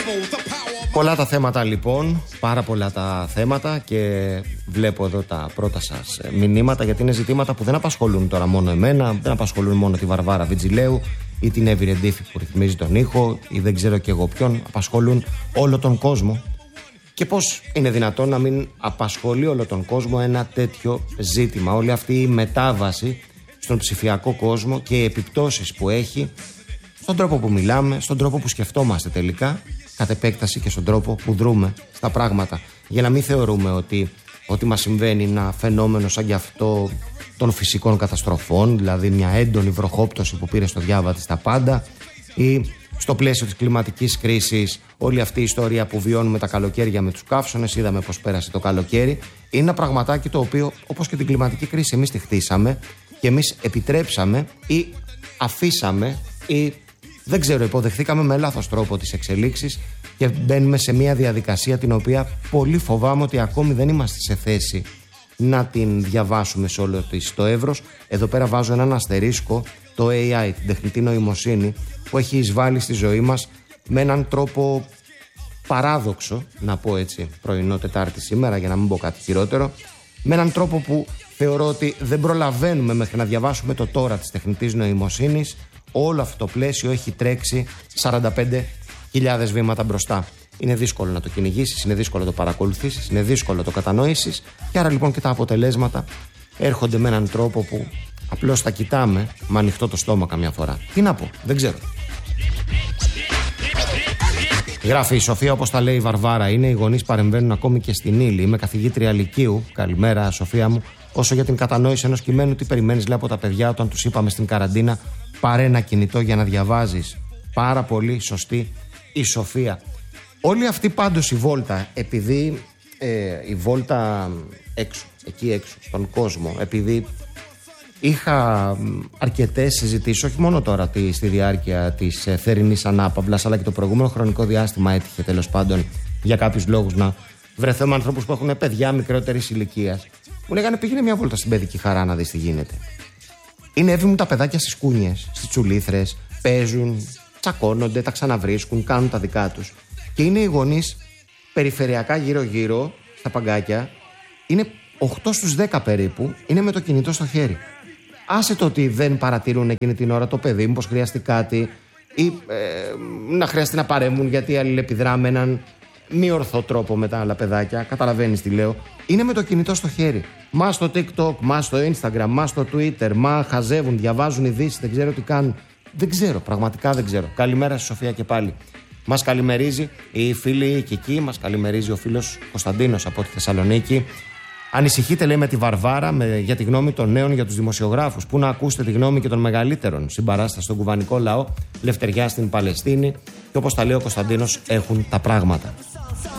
Πολλά τα θέματα λοιπόν, πάρα πολλά τα θέματα και βλέπω εδώ τα πρώτα σας μηνύματα, γιατί είναι ζητήματα που δεν απασχολούν τώρα μόνο εμένα, δεν απασχολούν μόνο τη Βαρβάρα Βιτζιλέου ή την Εύη Ρεντίφη που ρυθμίζει τον ήχο ή δεν ξέρω και εγώ ποιον, απασχολούν όλο τον κόσμο. Και πώς είναι δυνατόν να μην απασχολεί όλο τον κόσμο ένα τέτοιο ζήτημα, όλη αυτή η μετάβαση στον ψηφιακό κόσμο και οι επιπτώσεις που έχει στον τρόπο που μιλάμε, στον τρόπο που σκεφτόμαστε τελικά, κατ' επέκταση και στον τρόπο που δρούμε στα πράγματα. Για να μην θεωρούμε ότι ό,τι μας συμβαίνει είναι ένα φαινόμενο σαν κι αυτό των φυσικών καταστροφών, δηλαδή μια έντονη βροχόπτωση που πήρε στο διάβα της τα πάντα, ή στο πλαίσιο της κλιματικής κρίσης όλη αυτή η ιστορία που βιώνουμε τα καλοκαίρια με τους καύσωνες, είδαμε πώς πέρασε το καλοκαίρι. Είναι ένα πραγματάκι το οποίο, όπως και την κλιματική κρίση, εμείς τη χτίσαμε και εμείς επιτρέψαμε ή αφήσαμε ή δεν ξέρω, υποδεχθήκαμε με λάθος τρόπο τις εξελίξεις και μπαίνουμε σε μια διαδικασία την οποία πολύ φοβάμαι ότι ακόμη δεν είμαστε σε θέση να την διαβάσουμε σε όλο το εύρος. Εδώ πέρα βάζω έναν αστερίσκο, το AI, την τεχνητή νοημοσύνη, που έχει εισβάλει στη ζωή μας με έναν τρόπο παράδοξο, να πω έτσι, πρωινό Τετάρτη σήμερα, για να μην πω κάτι χειρότερο, με έναν τρόπο που θεωρώ ότι δεν προλαβαίνουμε μέχρι να διαβάσουμε το τώρα της τεχνητής νοημοσύνης. Όλο αυτό το πλαίσιο έχει τρέξει 45.000 βήματα μπροστά. Είναι δύσκολο να το κυνηγήσεις, είναι δύσκολο να το παρακολουθήσεις, είναι δύσκολο να το κατανοήσεις. Και άρα λοιπόν και τα αποτελέσματα έρχονται με έναν τρόπο που απλώς τα κοιτάμε με ανοιχτό το στόμα καμιά φορά. Τι να πω, δεν ξέρω. Γράφει η Σοφία, όπως τα λέει η Βαρβάρα, είναι οι γονείς παρεμβαίνουν ακόμη και στην ύλη. Είμαι καθηγήτρια λυκείου. Καλημέρα, Σοφία μου. Όσο για την κατανόηση ενός κειμένου, τι περιμένεις, λέει, από τα παιδιά όταν τους είπαμε στην καραντίνα πάρε ένα κινητό για να διαβάζεις. Πάρα πολύ σωστή η Σοφία. Όλη αυτή πάντως η βόλτα, επειδή η βόλτα έξω, εκεί έξω, στον κόσμο, επειδή είχα αρκετές συζητήσεις, όχι μόνο τώρα στη διάρκεια της θερινής ανάπαυλας, αλλά και το προηγούμενο χρονικό διάστημα έτυχε τέλος πάντων για κάποιους λόγους να βρεθώ με ανθρώπους που έχουν παιδιά μικρότερης ηλικίας. Μου λέγανε πήγαινε μια βόλτα στην παιδική χαρά να δεις τι γίνεται. Είναι Εύη μου τα παιδάκια στις κούνιες, στις τσουλήθρες, παίζουν, τσακώνονται, τα ξαναβρίσκουν, κάνουν τα δικά τους. Και είναι οι γονείς περιφερειακά γύρω-γύρω στα παγκάκια, είναι 8 στους 10 περίπου, είναι με το κινητό στο χέρι. Άσε το ότι δεν παρατηρούν εκείνη την ώρα το παιδί, μήπως χρειαστεί κάτι ή να χρειαστεί να παρέμβουν γιατί αλληλεπιδρά με έναν μη ορθό τρόπο με τα άλλα παιδάκια. Καταλαβαίνεις τι λέω. Είναι με το κινητό στο χέρι. Μα στο TikTok, μα στο Instagram, μα στο Twitter, μα χαζεύουν, διαβάζουν ειδήσεις, δεν ξέρω τι κάνουν. Δεν ξέρω, πραγματικά δεν ξέρω. Καλημέρα στη Σοφία και πάλι. Μας καλημερίζει η φίλη Κική, μας καλημερίζει ο φίλος Κωνσταντίνος από τη Θεσσαλονίκη. Ανησυχείτε, λέει, με τη Βαρβάρα για τη γνώμη των νέων για τους δημοσιογράφους. Πού να ακούσετε τη γνώμη και των μεγαλύτερων. Συμπαράσταση στον κουβανικό λαό, λευτεριά στην Παλαιστίνη. Και όπως τα λέει ο Κωνσταντίνος, έχουν τα πράγματα.